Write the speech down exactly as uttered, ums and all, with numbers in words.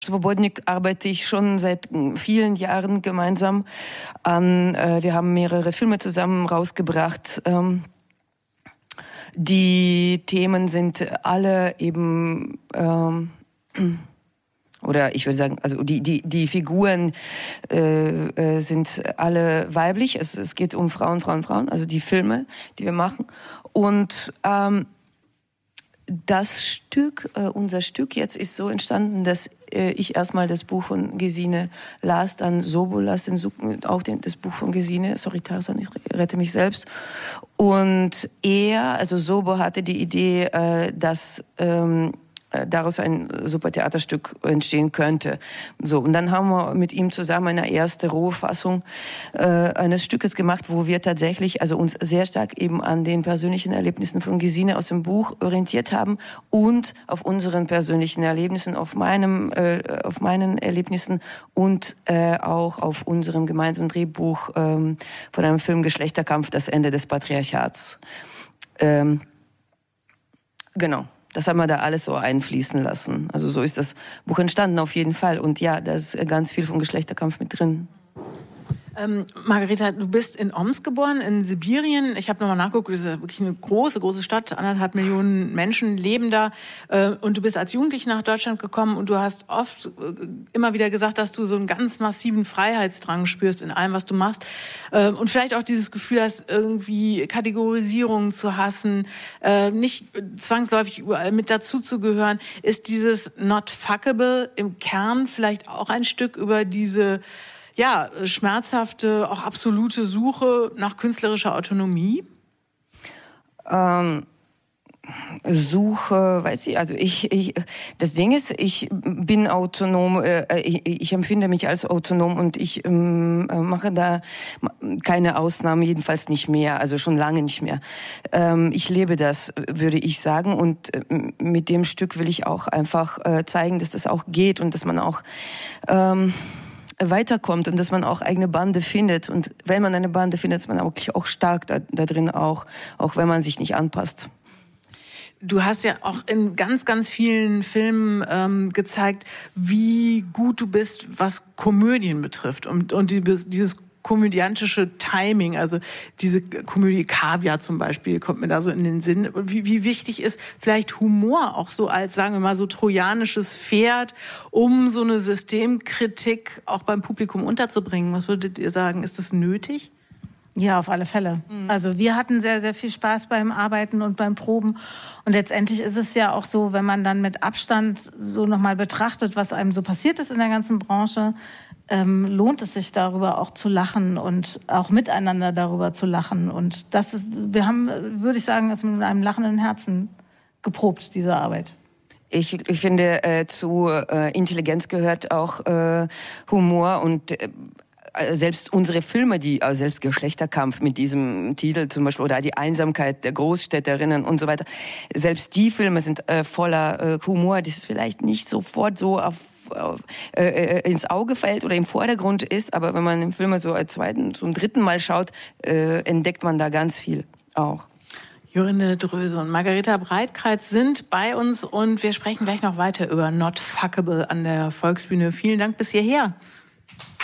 Swobodnik arbeite ich schon seit vielen Jahren gemeinsam an. Äh, wir haben mehrere Filme zusammen rausgebracht. Ähm, die Themen sind alle eben, ähm, oder ich würde sagen, also die die die Figuren äh, äh, sind alle weiblich. Es, es geht um Frauen, Frauen, Frauen. Also die Filme, die wir machen. Und ähm, das Stück, äh, unser Stück jetzt ist so entstanden, dass äh, ich erstmal das Buch von Gesine las, dann Sobo las, den, auch den, das Buch von Gesine, sorry Tarzan, ich rette mich selbst. Und er, also Sobo hatte die Idee, äh, dass ähm, daraus ein super Theaterstück entstehen könnte. So, und dann haben wir mit ihm zusammen eine erste Rohfassung äh, eines Stückes gemacht, wo wir tatsächlich also uns sehr stark eben an den persönlichen Erlebnissen von Gesine aus dem Buch orientiert haben und auf unseren persönlichen Erlebnissen, auf meinem, äh, auf meinen Erlebnissen und äh, auch auf unserem gemeinsamen Drehbuch ähm, von einem Film Geschlechterkampf, das Ende des Patriarchats. Ähm, genau. Das haben wir da alles so einfließen lassen. Also so ist das Buch entstanden auf jeden Fall. Und ja, da ist ganz viel vom Geschlechterkampf mit drin. Ähm, Margareta, du bist in Omsk geboren, in Sibirien. Ich habe nochmal nachgeguckt, das ist wirklich eine große, große Stadt. Anderthalb Millionen Menschen leben da. Äh, und du bist als Jugendliche nach Deutschland gekommen und du hast oft äh, immer wieder gesagt, dass du so einen ganz massiven Freiheitsdrang spürst in allem, was du machst. Äh, und vielleicht auch dieses Gefühl hast, irgendwie Kategorisierungen zu hassen, äh, nicht zwangsläufig überall mit dazuzugehören. Ist dieses Not Fuckable im Kern vielleicht auch ein Stück über diese ja, schmerzhafte, auch absolute Suche nach künstlerischer Autonomie? Ähm, Suche, weiß ich, also ich, ich, das Ding ist, ich bin autonom, äh, ich, ich empfinde mich als autonom und ich ähm, mache da keine Ausnahme, jedenfalls nicht mehr, also schon lange nicht mehr. Ähm, ich lebe das, würde ich sagen, und äh, mit dem Stück will ich auch einfach äh, zeigen, dass das auch geht und dass man auch ähm, weiterkommt und dass man auch eigene Bande findet. Und wenn man eine Bande findet, ist man auch, auch stark da, da drin, auch, auch wenn man sich nicht anpasst. Du hast ja auch in ganz, ganz vielen Filmen ähm, gezeigt, wie gut du bist, was Komödien betrifft. Und, und die, dieses komödiantische Timing, also diese Komödie Kaviar zum Beispiel, kommt mir da so in den Sinn. Wie, wie wichtig ist vielleicht Humor auch so als, sagen wir mal, so trojanisches Pferd, um so eine Systemkritik auch beim Publikum unterzubringen? Was würdet ihr sagen? Ist das nötig? Ja, auf alle Fälle. Mhm. Also wir hatten sehr, sehr viel Spaß beim Arbeiten und beim Proben. Und letztendlich ist es ja auch so, wenn man dann mit Abstand so nochmal betrachtet, was einem so passiert ist in der ganzen Branche, ähm, lohnt es sich darüber auch zu lachen und auch miteinander darüber zu lachen. Und das, wir haben, würde ich sagen, ist mit einem lachenden Herzen geprobt, diese Arbeit. Ich, ich finde, äh, zu äh, Intelligenz gehört auch äh, Humor und äh, selbst unsere Filme, die also selbst Geschlechterkampf mit diesem Titel zum Beispiel oder die Einsamkeit der Großstädterinnen und so weiter, selbst die Filme sind äh, voller äh, Humor, das vielleicht nicht sofort so auf, auf äh, ins Auge fällt oder im Vordergrund ist, aber wenn man den Film so als zweiten, zum dritten Mal schaut, äh, entdeckt man da ganz viel auch. Jorinde Dröse und Margareta Breitkreuz sind bei uns und wir sprechen gleich noch weiter über Not Fuckable an der Volksbühne. Vielen Dank bis hierher.